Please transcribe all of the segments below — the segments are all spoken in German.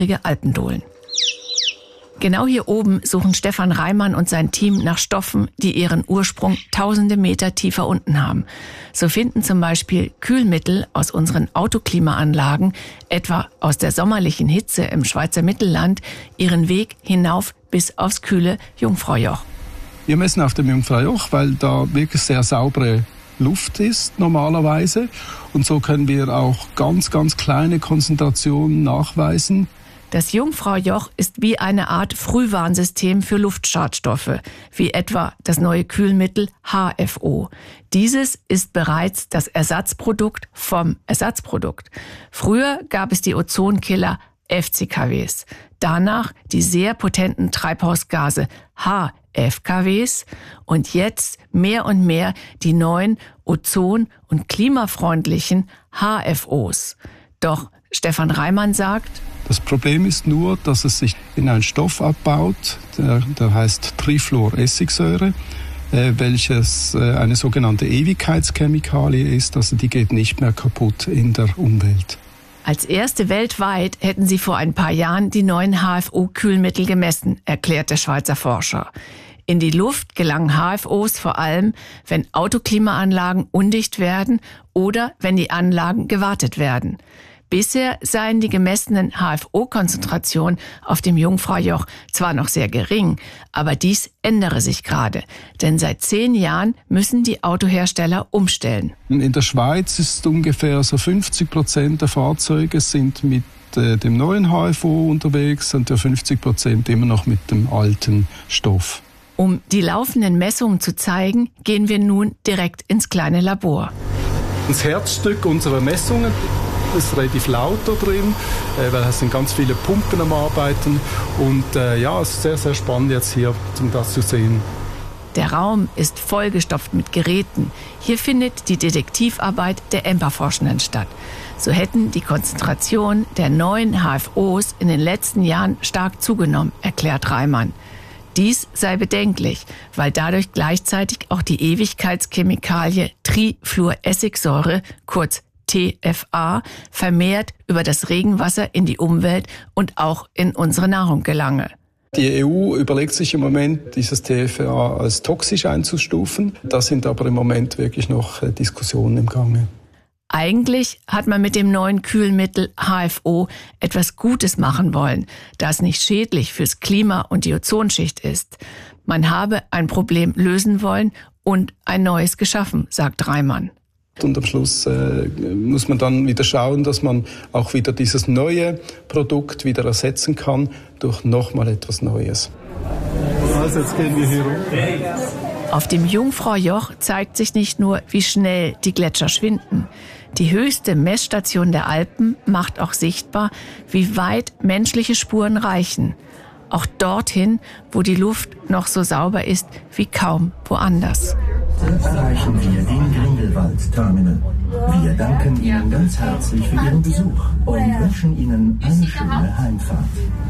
Alpendohlen. Genau hier oben suchen Stefan Reimann und sein Team nach Stoffen, die ihren Ursprung tausende Meter tiefer unten haben. So finden zum Beispiel Kühlmittel aus unseren Autoklimaanlagen, etwa aus der sommerlichen Hitze im Schweizer Mittelland, ihren Weg hinauf bis aufs kühle Jungfraujoch. Wir messen auf dem Jungfraujoch, weil da wirklich sehr saubere Luft ist normalerweise. Und so können wir auch ganz, ganz kleine Konzentrationen nachweisen. Das Jungfraujoch ist wie eine Art Frühwarnsystem für Luftschadstoffe, wie etwa das neue Kühlmittel HFO. Dieses ist bereits das Ersatzprodukt vom Ersatzprodukt. Früher gab es die Ozonkiller FCKWs, danach die sehr potenten Treibhausgase HFKWs und jetzt mehr und mehr die neuen ozon- und klimafreundlichen HFOs. Doch Stefan Reimann sagt: Das Problem ist nur, dass es sich in einen Stoff abbaut, der heißt Trifluoressigsäure, welches eine sogenannte Ewigkeitschemikalie ist, also die geht nicht mehr kaputt in der Umwelt. Als erste weltweit hätten sie vor ein paar Jahren die neuen HFO-Kühlmittel gemessen, erklärt der Schweizer Forscher. In die Luft gelangen HFOs vor allem, wenn Autoklimaanlagen undicht werden oder wenn die Anlagen gewartet werden. Bisher seien die gemessenen HFO-Konzentrationen auf dem Jungfraujoch zwar noch sehr gering, aber dies ändere sich gerade. Denn seit 10 Jahren müssen die Autohersteller umstellen. In der Schweiz ist ungefähr 50% der Fahrzeuge sind mit dem neuen HFO unterwegs und 50% immer noch mit dem alten Stoff. Um die laufenden Messungen zu zeigen, gehen wir nun direkt ins kleine Labor. Das Herzstück unserer Messungen ist relativ laut da drin, weil es sind ganz viele Pumpen am Arbeiten und es ist sehr, sehr spannend jetzt hier, um das zu sehen. Der Raum ist vollgestopft mit Geräten. Hier findet die Detektivarbeit der EMPA-Forschenden statt. So hätten die Konzentrationen der neuen HFOs in den letzten Jahren stark zugenommen, erklärt Reimann. Dies sei bedenklich, weil dadurch gleichzeitig auch die Ewigkeitschemikalie Trifluoressigsäure, kurz TFA, vermehrt über das Regenwasser in die Umwelt und auch in unsere Nahrung gelange. Die EU überlegt sich im Moment, dieses TFA als toxisch einzustufen. Da sind aber im Moment wirklich noch Diskussionen im Gange. Eigentlich hat man mit dem neuen Kühlmittel HFO etwas Gutes machen wollen, das nicht schädlich fürs Klima und die Ozonschicht ist. Man habe ein Problem lösen wollen und ein neues geschaffen, sagt Reimann. Und am Schluss muss man dann wieder schauen, dass man auch wieder dieses neue Produkt wieder ersetzen kann durch nochmal etwas Neues. Also jetzt gehen wir hier runter. Auf dem Jungfraujoch zeigt sich nicht nur, wie schnell die Gletscher schwinden. Die höchste Messstation der Alpen macht auch sichtbar, wie weit menschliche Spuren reichen. Auch dorthin, wo die Luft noch so sauber ist wie kaum woanders. Jetzt erreichen wir den Grindelwald-Terminal. Wir danken Ihnen ganz herzlich für Ihren Besuch und wünschen Ihnen eine schöne Heimfahrt.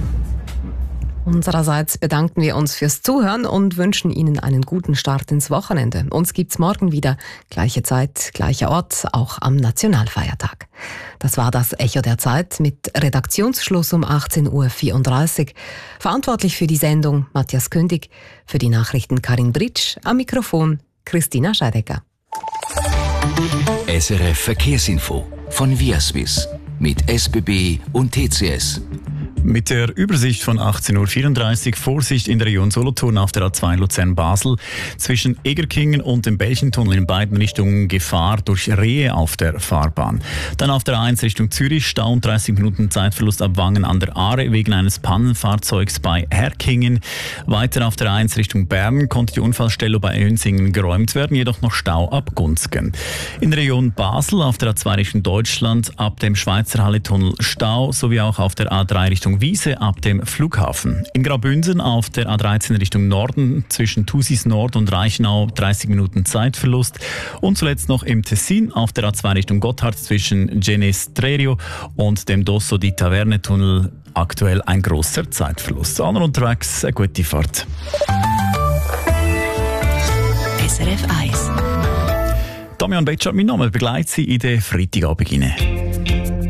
Unsererseits bedanken wir uns fürs Zuhören und wünschen Ihnen einen guten Start ins Wochenende. Uns gibt's morgen wieder. Gleiche Zeit, gleicher Ort, auch am Nationalfeiertag. Das war das Echo der Zeit mit Redaktionsschluss um 18.34 Uhr. Verantwortlich für die Sendung Matthias Kündig, für die Nachrichten Karin Britsch, am Mikrofon Christina Scheidecker. SRF Verkehrsinfo von Viaswiss mit SBB und TCS. Mit der Übersicht von 18.34 Uhr Vorsicht in der Region Solothurn auf der A2 Luzern-Basel. Zwischen Egerkingen und dem Belchentunnel in beiden Richtungen Gefahr durch Rehe auf der Fahrbahn. Dann auf der A1 Richtung Zürich Stau und 30 Minuten Zeitverlust ab Wangen an der Aare wegen eines Pannenfahrzeugs bei Herkingen. Weiter auf der A1 Richtung Bern konnte die Unfallstelle bei Önsingen geräumt werden, jedoch noch Stau ab Gunzgen. In der Region Basel auf der A2 Richtung Deutschland ab dem Schweizer Halle-Tunnel Stau sowie auch auf der A3 Richtung Wiese ab dem Flughafen. In Graubünden auf der A13 Richtung Norden zwischen Thusis Nord und Reichenau 30 Minuten Zeitverlust. Und zuletzt noch im Tessin auf der A2 Richtung Gotthard zwischen Genestrerio und dem Dosso di Taverne-Tunnel aktuell ein grosser Zeitverlust. Allen unterwegs eine gute Fahrt. SRF 1. Damian Betschart, mein Name, begleitet Sie in den Freitagabend hinein.